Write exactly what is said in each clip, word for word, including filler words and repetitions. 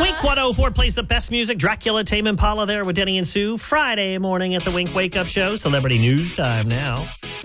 Wink one oh four plays the best music. Dracula, Tame Impala there with Denny and Sue. Friday morning at the Wink Wake Up Show. Celebrity news time now.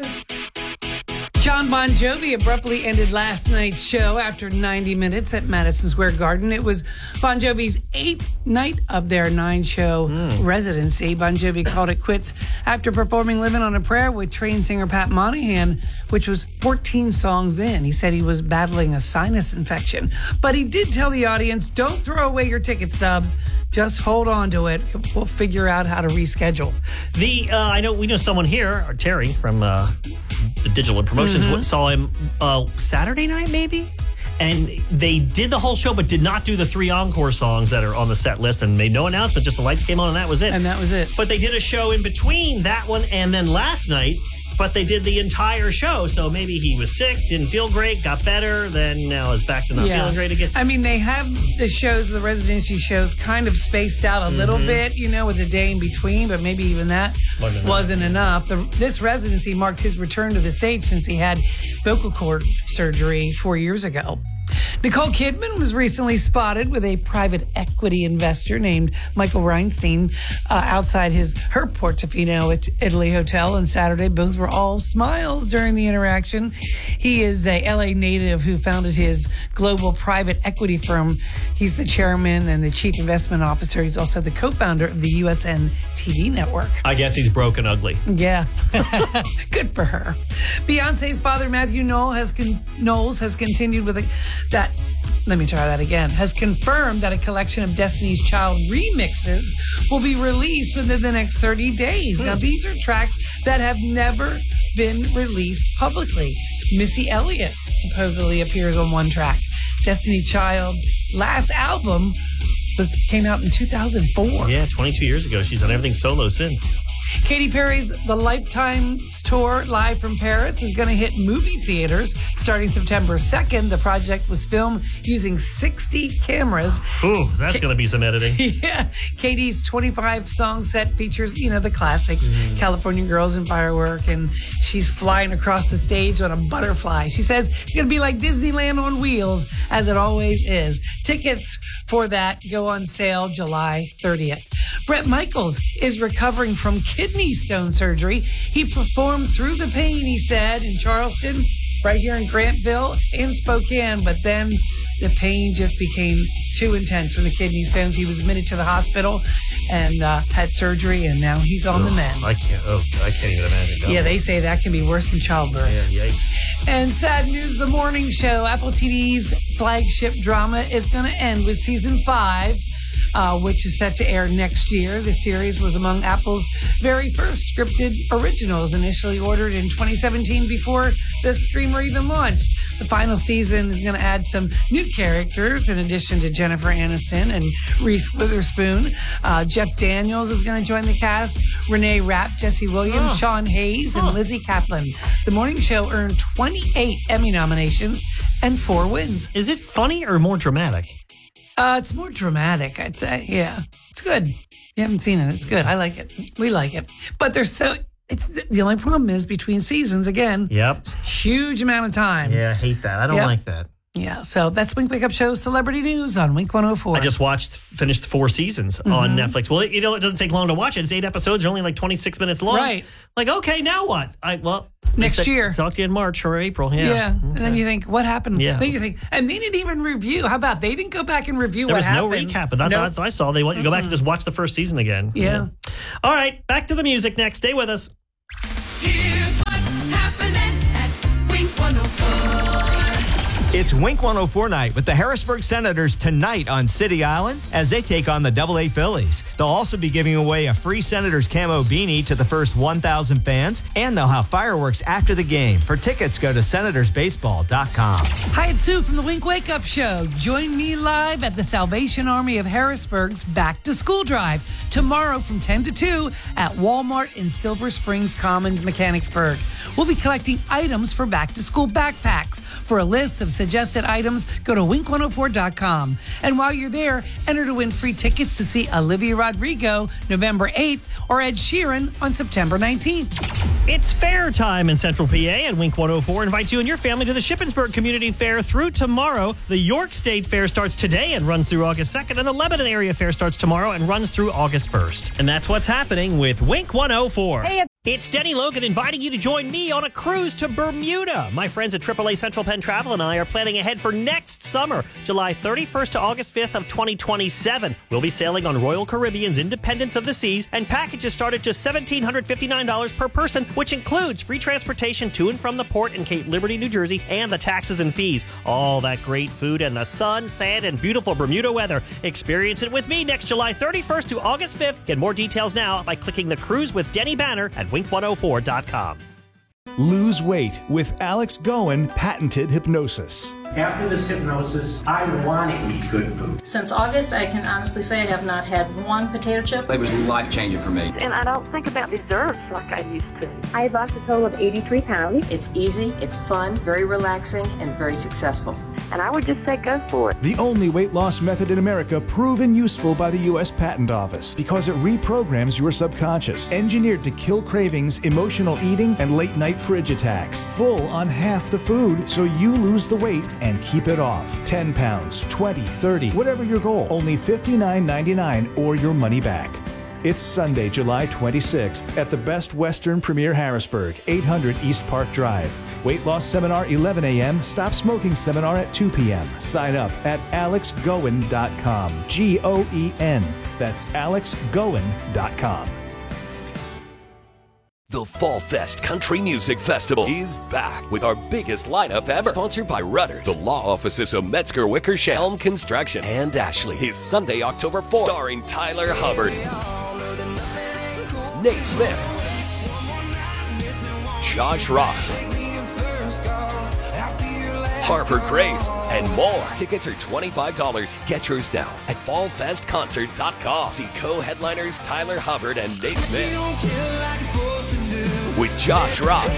John Bon Jovi abruptly ended last night's show after ninety minutes at Madison Square Garden. It was Bon Jovi's eighth night of their nine-show mm. residency. Bon Jovi called it quits after performing Living on a Prayer with trained singer Pat Monahan, which was fourteen songs in. He said he was battling a sinus infection. But he did tell the audience, don't throw away your ticket stubs. Just hold on to it. We'll figure out how to reschedule. The uh, I know we know someone here, or Terry from uh, the Digital and Promotions, mm-hmm. saw him uh, Saturday night maybe, and they did the whole show but did not do the three encore songs that are on the set list and made no announcement. Just the lights came on and that was it. And that was it. But they did a show in between that one and then last night. But they did the entire show, so maybe he was sick, didn't feel great, got better, then now is back to not yeah. feeling great again. I mean, they have the shows, the residency shows, kind of spaced out a mm-hmm. little bit, you know, with a day in between, but maybe even that wasn't, wasn't enough. The, this residency marked his return to the stage since he had vocal cord surgery four years ago. Nicole Kidman was recently spotted with a private equity investor named Michael Reinstein uh, outside his her Portofino at Italy hotel on Saturday. Both were all smiles during the interaction. He is a L A native who founded his global private equity firm. He's the chairman and the chief investment officer. He's also the co-founder of the U S N T V network. I guess he's broke and ugly. Yeah. Good for her. Beyonce's father, Matthew Knowles, has, con- Knowles, has continued with a, that Let me try that again. Has confirmed that a collection of Destiny's Child remixes will be released within the next thirty days. Hmm. Now, these are tracks that have never been released publicly. Missy Elliott supposedly appears on one track. Destiny Child last album was came out in two thousand four. Yeah, twenty-two years ago. She's done everything solo since. Katy Perry's The Lifetime Tour Live from Paris is going to hit movie theaters starting September second. The project was filmed using sixty cameras. Ooh, that's Ka- going to be some editing. Yeah. Katy's twenty-five song set features, you know, the classics, mm. California Girls and Firework, and she's flying across the stage on a butterfly. She says it's going to be like Disneyland on wheels, as it always is. Tickets for that go on sale July thirtieth. Bret Michaels is recovering from kidney stone surgery. He performed through the pain, he said, in Charleston, right here in Grantville and Spokane, but then the pain just became too intense from the kidney stones. He was admitted to the hospital and uh, had surgery, and now he's on oh, the mend. I can't. Oh, I can't even imagine. Yeah, they say that can be worse than childbirth. Yeah, yikes. And sad news: the morning show, Apple T V's flagship drama, is going to end with season five. Uh, which is set to air next year. The series was among Apple's very first scripted originals, initially ordered in twenty seventeen before the streamer even launched. The final season is going to add some new characters in addition to Jennifer Aniston and Reese Witherspoon. Uh, Jeff Daniels is going to join the cast. Renee Rapp, Jesse Williams, oh. Sean Hayes, and oh. Lizzie Kaplan. The morning show earned twenty-eight Emmy nominations and four wins. Is it funny or more dramatic? Uh, it's more dramatic, I'd say. Yeah, it's good. You haven't seen it. It's good. I like it. We like it. But there's so... It's the only problem is between seasons, again. Yep. Huge amount of time. Yeah, I hate that. I don't yep. like that. Yeah, so that's Wink Wake Up Show Celebrity News on Wink one oh four. I just watched, finished four seasons mm-hmm. on Netflix. Well, you know, it doesn't take long to watch it. It's eight episodes. They're only like twenty-six minutes long. Right. Like, okay, now what? I Well, next said, year. Talk to you in March or April. Yeah. Yeah. Okay. And then you think, what happened? Yeah. Then you think, and they didn't even review. How about they didn't go back and review there what happened? There was no recap, but that's nope. what I saw. They want you to go back and just watch the first season again. Yeah. yeah. All right, back to the music next. Stay with us. Here's what's happening at Wink one oh four. It's Wink one oh four night with the Harrisburg Senators tonight on City Island as they take on the Double A Phillies. They'll also be giving away a free Senators camo beanie to the first one thousand fans, and they'll have fireworks after the game. For tickets, go to senators baseball dot com. Hi, it's Sue from the Wink Wake Up Show. Join me live at the Salvation Army of Harrisburg's Back to School Drive tomorrow from ten to two at Walmart in Silver Springs Commons, Mechanicsburg. We'll be collecting items for back to school backpacks. For a list of suggested items, go to wink one oh four dot com. And while you're there, enter to win free tickets to see Olivia Rodrigo November eighth or Ed Sheeran on September nineteenth. It's fair time in Central P A, and Wink one oh four invites you and your family to the Shippensburg Community Fair through tomorrow. The York State Fair starts today and runs through August second, and the Lebanon Area Fair starts tomorrow and runs through August first. And that's what's happening with Wink one oh four. Hey, It's Denny Logan inviting you to join me on a cruise to Bermuda. My friends at triple A Central Penn Travel and I are planning ahead for next summer, July thirty-first to August fifth of twenty twenty-seven. We'll be sailing on Royal Caribbean's Independence of the Seas, and packages start at just one thousand seven hundred fifty-nine dollars per person, which includes free transportation to and from the port in Cape Liberty, New Jersey, and the taxes and fees. All that great food and the sun, sand, and beautiful Bermuda weather. Experience it with me next July thirty-first to August fifth. Get more details now by clicking the Cruise with Denny banner at wink one oh four dot com. Lose weight with Alex Goen patented hypnosis. After this hypnosis, I want to eat good food. Since August, I can honestly say I have not had one potato chip. It was life-changing for me. And I don't think about desserts like I used to. I lost a total of eighty-three pounds. It's easy, it's fun, very relaxing, and very successful. And I would just say go for it. The only weight loss method in America proven useful by the U S Patent Office because it reprograms your subconscious, engineered to kill cravings, emotional eating, and late night fridge attacks. Full on half the food so you lose the weight and keep it off. ten pounds, twenty, thirty, whatever your goal, only fifty-nine ninety-nine or your money back. It's Sunday, July twenty-sixth at the Best Western Premier Harrisburg, eight hundred East Park Drive. Weight loss seminar eleven a.m. Stop smoking seminar at two p.m. Sign up at alex goen dot com. G O E N. That's alex goen dot com. The Fall Fest Country Music Festival is back with our biggest lineup ever. Sponsored by Rudders, the law offices of Metzger Wickersham, Helm Construction, and Ashley. Is Sunday, October fourth, starring Tyler Hubbard, Nate Smith, Josh Ross, Harper Grace, and more. Tickets are twenty-five dollars. Get yours now at fall fest concert dot com. See co-headliners Tyler Hubbard and Nate Smith with Josh Ross,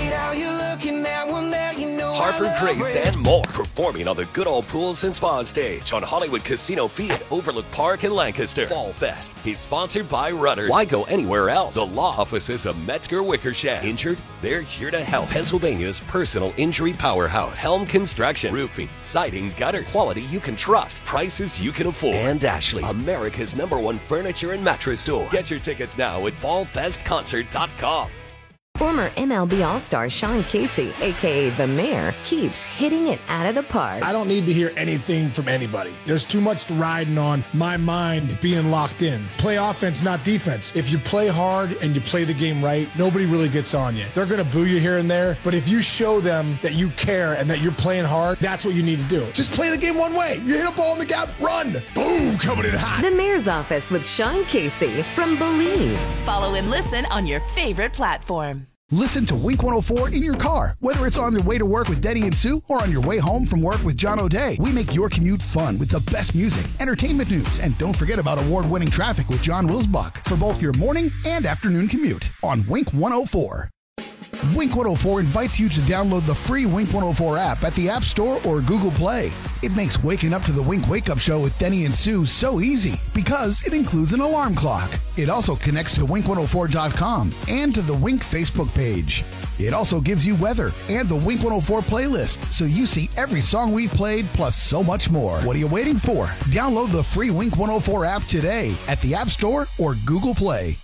Harper Grace, and more. Performing on the Good Old Pools and Spa stage on Hollywood Casino Field at Overlook Park in Lancaster. Fall Fest is sponsored by Rudders. Why go anywhere else? The law offices of Metzger Wickersham. Injured? They're here to help. Pennsylvania's personal injury powerhouse. Helm Construction. Roofing, siding, gutters. Quality you can trust. Prices you can afford. And Ashley, America's number one furniture and mattress store. Get your tickets now at fall fest concert dot com. Former M L B All-Star Sean Casey, a k a. The Mayor, keeps hitting it out of the park. I don't need to hear anything from anybody. There's too much riding on my mind being locked in. Play offense, not defense. If you play hard and you play the game right, nobody really gets on you. They're going to boo you here and there, but if you show them that you care and that you're playing hard, that's what you need to do. Just play the game one way. You hit a ball in the gap, run. Boom, coming in hot. The Mayor's Office with Sean Casey from Believe. Follow and listen on your favorite platform. Listen to Wink one oh four in your car, whether it's on your way to work with Denny and Sue or on your way home from work with John O'Day. We make your commute fun with the best music, entertainment news, and don't forget about award-winning traffic with John Wilsbach for both your morning and afternoon commute on Wink one oh four. Wink one oh four invites you to download the free Wink one oh four app at the App Store or Google Play. It makes waking up to the Wink Wake Up Show with Denny and Sue so easy because it includes an alarm clock. It also connects to wink one oh four dot com and to the Wink Facebook page. It also gives you weather and the Wink one oh four playlist, so you see every song we've played plus so much more. What are you waiting for? Download the free Wink one oh four app today at the App Store or Google Play.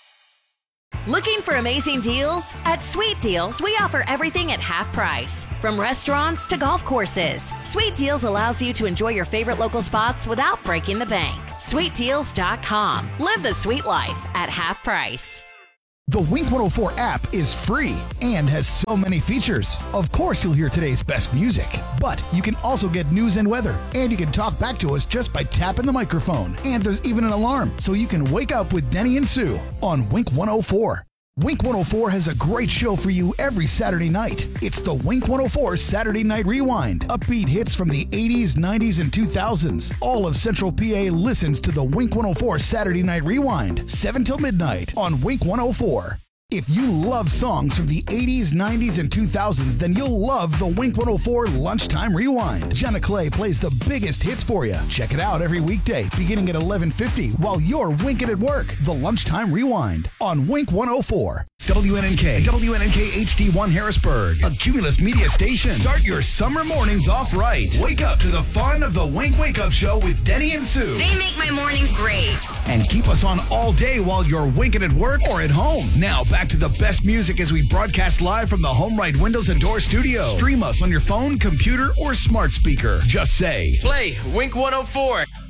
Looking for amazing deals? At Sweet Deals, we offer everything at half price. From restaurants to golf courses, Sweet Deals allows you to enjoy your favorite local spots without breaking the bank. sweet deals dot com. Live the sweet life at half price. The Wink one oh four app is free and has so many features. Of course, you'll hear today's best music, but you can also get news and weather, and you can talk back to us just by tapping the microphone. And there's even an alarm, so you can wake up with Denny and Sue on Wink one oh four. Wink one oh four has a great show for you every Saturday night. It's the Wink one oh four Saturday Night Rewind. Upbeat hits from the eighties, nineties, and two thousands. All of Central P A listens to the Wink one oh four Saturday Night Rewind, seven till midnight on Wink one oh four. If you love songs from the eighties, nineties, and two thousands, then you'll love the Wink one oh four Lunchtime Rewind. Jenna Clay plays the biggest hits for you. Check it out every weekday, beginning at eleven fifty, while you're winking at work. The Lunchtime Rewind on Wink one oh four. W N N K, W N N K H D one Harrisburg, a Cumulus Media station. Start your summer mornings off right. Wake up to the fun of the Wink Wake Up Show with Denny and Sue. They make my mornings great. And keep us on all day while you're winking at work or at home. Now back to the best music as we broadcast live from the Home Right Windows and Door studio. Stream us on your phone, computer, or smart speaker. Just say, play Wink one oh four.